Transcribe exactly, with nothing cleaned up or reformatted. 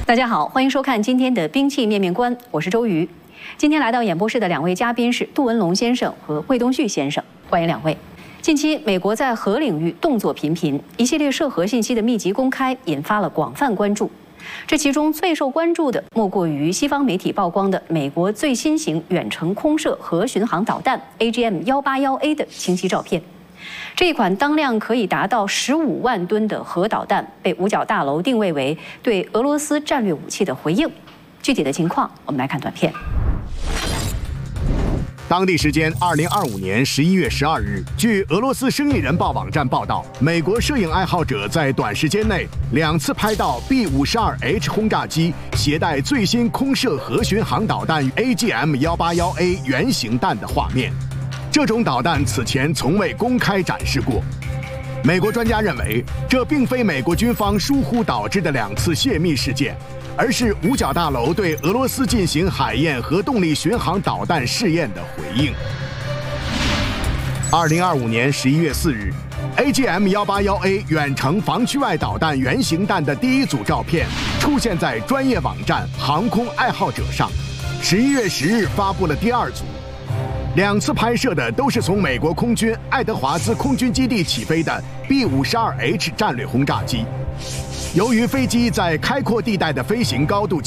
大家好，欢迎收看今天的兵器面面观，我是周瑜。今天来到演播室的两位嘉宾是杜文龙先生和魏东旭先生，欢迎两位。近期，美国在核领域动作频频，一系列涉核信息的密集公开引发了广泛关注。这其中最受关注的，莫过于西方媒体曝光的美国最新型远程空射核巡航导弹 A G M 一八一 A 的清晰照片。这一款当量可以达到十五万吨的核导弹，被五角大楼定位为对俄罗斯战略武器的回应。具体的情况，我们来看短片。 当地时间二零二五年十一月十二日，据俄罗斯生意人报网站报道，美国摄影爱好者在短时间内两次拍到 B 五十二 H 轰炸机携带最新空射核巡航导弹 A G M 一八一 A 原型弹的画面。这种导弹此前从未公开展示过。美国专家认为，这并非美国军方疏忽导致的两次泄密事件，而是五角大楼对俄罗斯进行海燕核动力巡航导弹试验的回应。二零二五年十一月四日 ，A G M 一八一 A 远程防区外导弹原型弹的第一组照片出现在专业网站航空爱好者上。十一月十日发布了第二组。两次拍摄的都是从美国空军爱德华兹空军基地起飞的 B 五十二 H 战略轰炸机。由于飞机在开阔地带的飞行高度